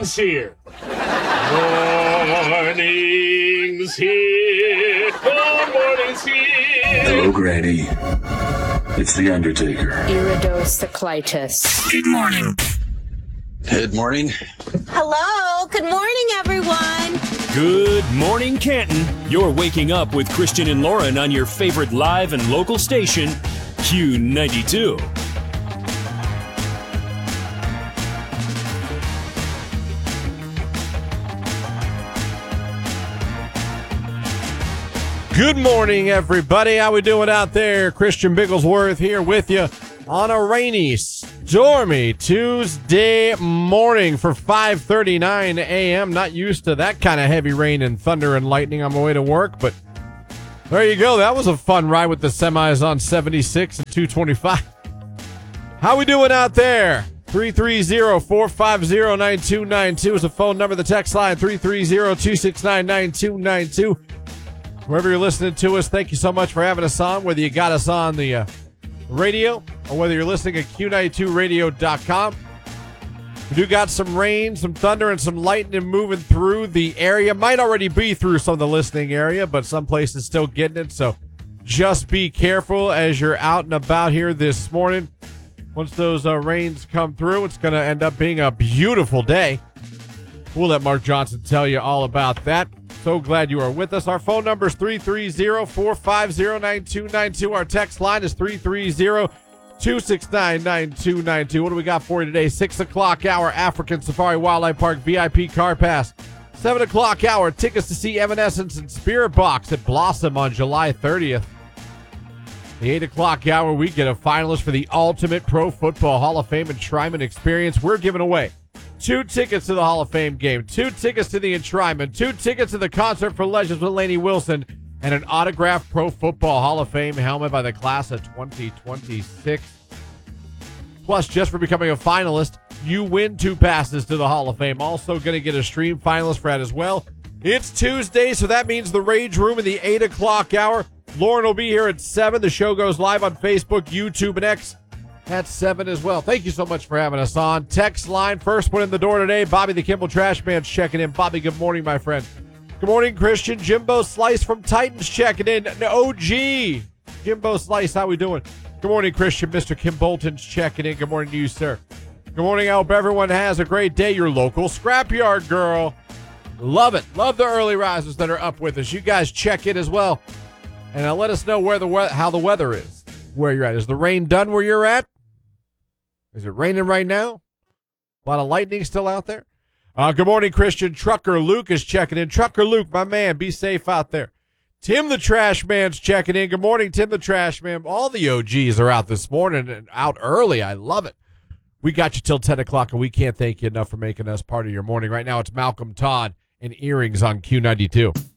morning's here. Morning's here. Good morning's here. Hello, Granny. It's the Undertaker. Iridocyclitis. Good morning. Good morning. Hello. Good morning, everyone. Good morning, Canton. You're waking up with Christian and Lauren on your favorite live and local station, Q92. Good morning, everybody. How we doing out there? Christian Bigglesworth here with you on a rainy, stormy Tuesday morning for 5:39 a.m. Not used to that kind of heavy rain and thunder and lightning on my way to work, but there you go. That was a fun ride with the semis on 76 and 225. How we doing out there? 330-450-9292 is the phone number. The text line, 330-269-9292. Wherever you're listening to us, thank you so much for having us on, whether you got us on the radio or whether you're listening at Q92radio.com. We do got some rain, some thunder, and some lightning moving through the area. Might already be through some of the listening area, but some places still getting it, so just be careful as you're out and about here this morning. Once those rains come through, it's going to end up being a beautiful day. We'll let Mark Johnson tell you all about that. So glad you are with us. Our phone number is 330-450-9292. Our text line is 330-269-9292. What do we got for you today? 6 o'clock hour, African Safari Wildlife Park VIP car pass. 7 o'clock hour, tickets to see Evanescence and Spirit Box at Blossom on July 30th. The 8 o'clock hour, we get a finalist for the Ultimate Pro Football Hall of Fame Enshrinement Experience. We're giving away 2 tickets to the Hall of Fame game, 2 tickets to the Enshrinement, 2 tickets to the Concert for Legends with Lainey Wilson, and an autographed Pro Football Hall of Fame helmet by the class of 2026. Plus, just for becoming a finalist, you win 2 passes to the Hall of Fame. Also going to get a stream finalist for that as well. It's Tuesday, so that means the Rage Room in the 8 o'clock hour. Lauren will be here at 7. The show goes live on Facebook, YouTube, and X at 7 as well. Thank you so much for having us on. Text line, first one in the door today. Bobby the Kimball Trash Man's checking in. Bobby, good morning, my friend. Good morning, Christian. Jimbo Slice from Titans checking in. OG. Jimbo Slice, how we doing? Good morning, Christian. Mr. Kim Bolton's checking in. Good morning to you, sir. Good morning. I hope everyone has a great day. Your local scrapyard girl. Love it. Love the early risers that are up with us. You guys check in as well. And let us know how the weather is, where you're at. Is the rain done where you're at? Is it raining right now? A lot of lightning still out there? Good morning, Christian. Trucker Luke is checking in. Trucker Luke, my man, be safe out there. Tim the Trash Man's checking in. Good morning, Tim the Trash Man. All the OGs are out this morning and out early. I love it. We got you till 10 o'clock, and we can't thank you enough for making us part of your morning. Right now, it's Malcolm Todd and Earrings on Q92.